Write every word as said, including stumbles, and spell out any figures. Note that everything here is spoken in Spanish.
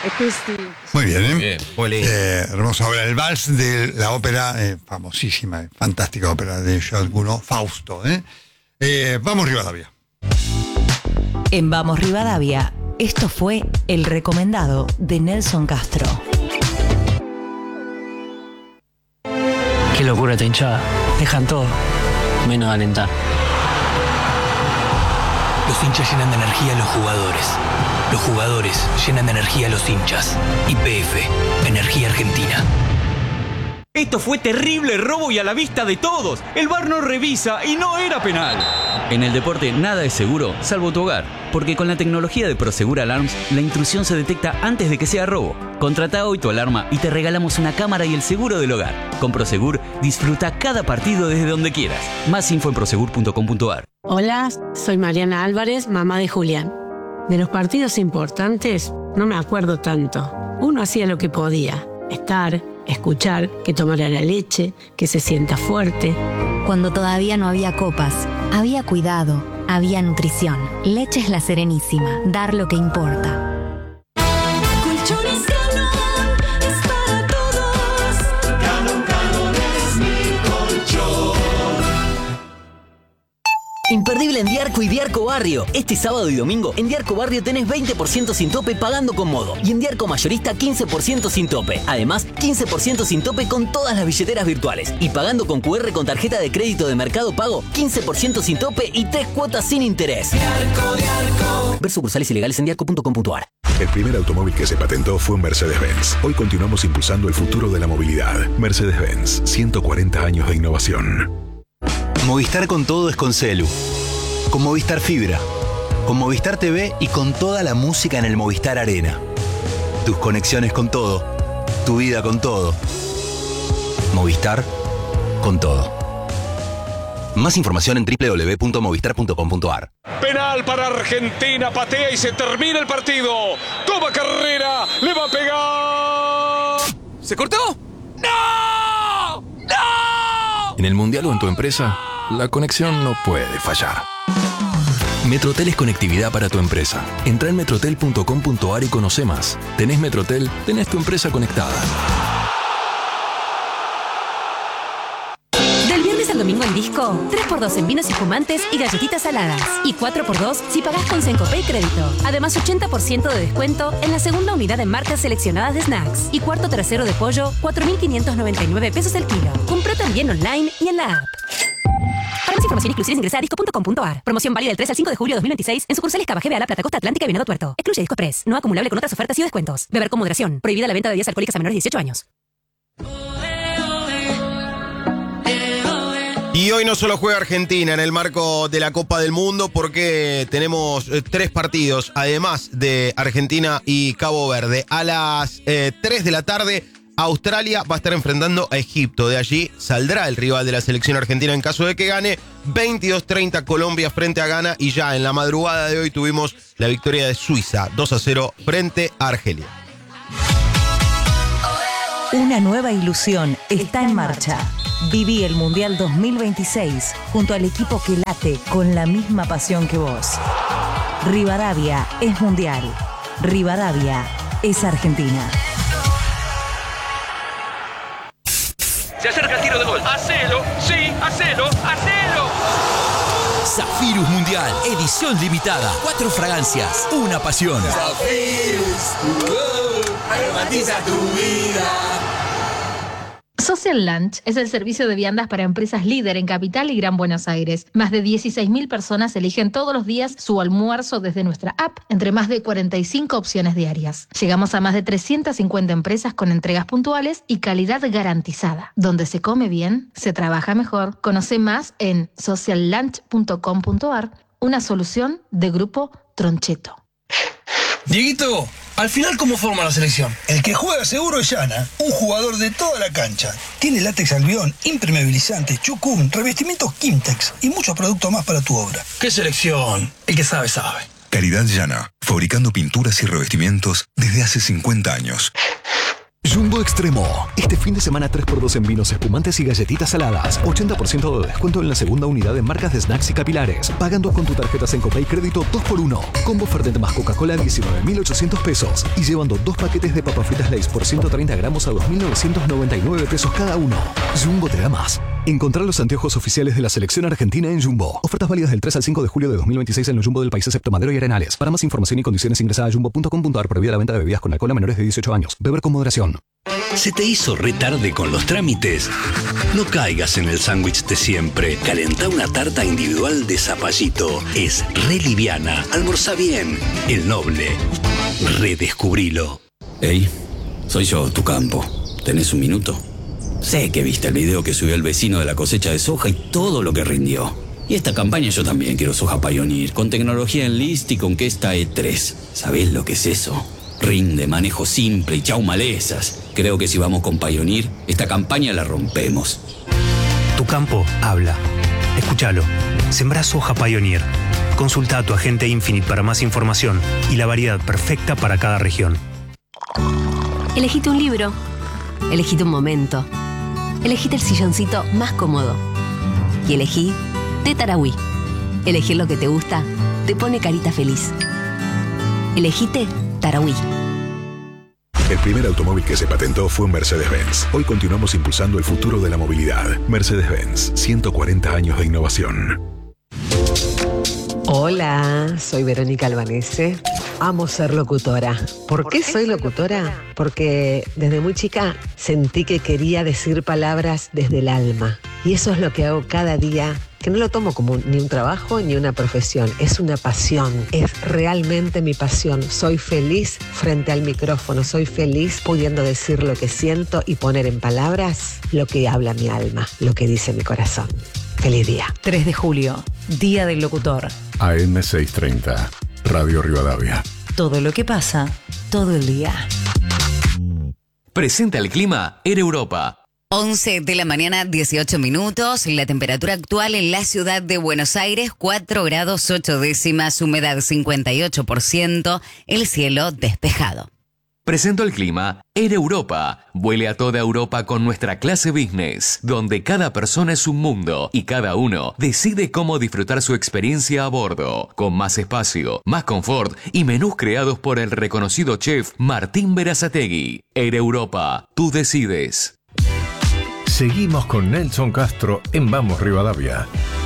Muy bien, ¿eh? Bien, muy lindo. Eh, hermosa obra, el vals de la ópera, eh, famosísima, eh, fantástica ópera de Charles Gounod, Fausto. ¿eh? Eh, vamos Rivadavia. En Vamos Rivadavia, esto fue el recomendado de Nelson Castro. Qué locura esta hinchada. Dejan todo, menos alentar. Los hinchas llenan de energía a los jugadores. Los jugadores llenan de energía a los hinchas. Y P F, Energía Argentina. Esto fue terrible robo y a la vista de todos. El V A R no revisa y no era penal. En el deporte nada es seguro, salvo tu hogar. Porque con la tecnología de Prosegur Alarms, la intrusión se detecta antes de que sea robo. Contrata hoy tu alarma y te regalamos una cámara y el seguro del hogar. Con Prosegur, disfruta cada partido desde donde quieras. Más info en prosegur punto com punto a r. Hola, soy Mariana Álvarez, mamá de Julián. De los partidos importantes no me acuerdo tanto. Uno hacía lo que podía. Estar, escuchar, que tomara la leche, que se sienta fuerte. Cuando todavía no había copas, había cuidado, había nutrición. Leches La Serenísima, dar lo que importa. Colchones Canon es para todos. Canon, Canon es mi colchón. Imperdible en Diarco y Diarco Barrio. Este sábado y domingo en Diarco Barrio tenés veinte por ciento sin tope pagando con Modo. Y en Diarco Mayorista quince por ciento sin tope. Además, quince por ciento sin tope con todas las billeteras virtuales. Y pagando con cu erre con tarjeta de crédito de Mercado Pago, quince por ciento sin tope y tres cuotas sin interés. Diarco, Diarco. Ver sucursales ilegales en diarco punto com punto a r. El primer automóvil que se patentó fue un Mercedes-Benz. Hoy continuamos impulsando el futuro de la movilidad. Mercedes-Benz, ciento cuarenta años de innovación. Movistar con todo es con Celu. Con Movistar Fibra. Con Movistar T V y con toda la música en el Movistar Arena. Tus conexiones con todo. Tu vida con todo. Movistar con todo. Más información en doble u doble u doble u punto movistar punto com punto a r. Penal para Argentina, patea y se termina el partido. Toma carrera, le va a pegar. ¿Se cortó? ¡No! ¡No! En el Mundial o en tu empresa, la conexión no puede fallar. Metrotel es conectividad para tu empresa. Entra en metrotel punto com punto a r y conoce más. Tenés Metrotel, tenés tu empresa conectada. El domingo en Disco, tres por dos en vinos espumantes y galletitas saladas. Y cuatro por dos si pagás con Sencopay Crédito. Además, ochenta por ciento de descuento en la segunda unidad en marcas seleccionadas de snacks. Y cuarto trasero de pollo, cuatro mil quinientos noventa y nueve pesos el kilo. Compró también online y en la app. Para más información exclusiva ingresa a disco punto com punto a r. Promoción válida del tres al cinco de julio de dos mil veintiséis en sucursales Cava, G B A, La Plata, Costa Atlántica y Venado Tuerto. Excluye Disco Express. No acumulable con otras ofertas y descuentos. Beber con moderación. Prohibida la venta de bebidas alcohólicas a menores de dieciocho años. Y hoy no solo juega Argentina en el marco de la Copa del Mundo porque tenemos eh, tres partidos, además de Argentina y Cabo Verde. A las eh, tres de la tarde, Australia va a estar enfrentando a Egipto. De allí saldrá el rival de la selección argentina en caso de que gane. veintidós treinta Colombia frente a Ghana. Y ya en la madrugada de hoy tuvimos la victoria de Suiza, dos a cero frente a Argelia. Una nueva ilusión está en marcha. Viví el Mundial dos mil veintiséis junto al equipo que late con la misma pasión que vos. Rivadavia es Mundial. Rivadavia es Argentina. Se acerca el tiro de gol. ¡Hacelo! ¡Sí! ¡Hacelo! ¡Hacelo! Zafirus Mundial, edición limitada. Cuatro fragancias, una pasión. Zafirus, uh, aromatiza tu vida. Social Lunch es el servicio de viandas para empresas líder en Capital y Gran Buenos Aires. Más de dieciséis mil personas eligen todos los días su almuerzo desde nuestra app, entre más de cuarenta y cinco opciones diarias. Llegamos a más de trescientas cincuenta empresas con entregas puntuales y calidad garantizada. Donde se come bien, se trabaja mejor. Conoce más en social lunch punto com punto a r, una solución de Grupo Troncheto. Dieguito, al final, ¿cómo forma la selección? El que juega seguro es Yana, un jugador de toda la cancha. Tiene látex albión, impermeabilizante, chucum, revestimientos Kimtex y muchos productos más para tu obra. ¿Qué selección? El que sabe, sabe. Calidad Yana, fabricando pinturas y revestimientos desde hace cincuenta años. Jumbo Extremo. Este fin de semana tres por dos en vinos, espumantes y galletitas saladas. ochenta por ciento de descuento en la segunda unidad en marcas de snacks y capilares. Pagando con tu tarjeta Sencopay Crédito dos por uno. Combo Fernet más Coca-Cola diecinueve mil ochocientos pesos. Y llevando dos paquetes de papas fritas Lay's por ciento treinta gramos a dos mil novecientos noventa y nueve pesos cada uno. Jumbo te da más. Encontrar los anteojos oficiales de la selección argentina en Jumbo. Ofertas válidas del tres al cinco de julio de dos mil veintiséis en los Jumbo del país excepto Madero y Arenales. Para más información y condiciones ingresa a jumbo punto com punto ar. Prohibida la venta de bebidas con alcohol a menores de dieciocho años. Beber con moderación. ¿Se te hizo re tarde con los trámites? No caigas en el sándwich de siempre. Calentá una tarta individual de zapallito. Es re liviana. Almorzá bien. El Noble. Redescubrilo. Hey, soy yo, tu campo. ¿Tenés un minuto? Sé que viste el video que subió el vecino de la cosecha de soja y todo lo que rindió. Y esta campaña yo también quiero soja Pioneer, con tecnología Enlist y con Questa E tres. ¿Sabés lo que es eso? Rinde, manejo simple y chau malezas. Creo que si vamos con Pioneer, esta campaña la rompemos. Tu campo habla. Escúchalo. Sembrá soja Pioneer. Consulta a tu agente Infinite para más información y la variedad perfecta para cada región. Elegite un libro. Elegite un momento. Elegite el silloncito más cómodo. Y elegí de Tarahui. Elegir lo que te gusta te pone carita feliz. Elegite Tarahui. El primer automóvil que se patentó fue un Mercedes-Benz. Hoy continuamos impulsando el futuro de la movilidad. Mercedes-Benz, ciento cuarenta años de innovación. Hola, soy Verónica Albanese. Amo ser locutora. ¿Por qué soy locutora? Porque desde muy chica sentí que quería decir palabras desde el alma. Y eso es lo que hago cada día, que no lo tomo como ni un trabajo ni una profesión. Es una pasión. Es realmente mi pasión. Soy feliz frente al micrófono. Soy feliz pudiendo decir lo que siento y poner en palabras lo que habla mi alma, lo que dice mi corazón. Feliz día. tres de julio, Día del Locutor. A M seiscientos treinta, Radio Rivadavia. Todo lo que pasa, todo el día. Presenta el clima Air Europa. once de la mañana, dieciocho minutos. La temperatura actual en la ciudad de Buenos Aires, cuatro grados ocho décimas, humedad cincuenta y ocho por ciento, el cielo despejado. Presento el clima Air Europa. Vuele a toda Europa con nuestra clase business, donde cada persona es un mundo y cada uno decide cómo disfrutar su experiencia a bordo, con más espacio, más confort y menús creados por el reconocido chef Martín Berazategui. Air Europa, tú decides. Seguimos con Nelson Castro en Vamos Rivadavia.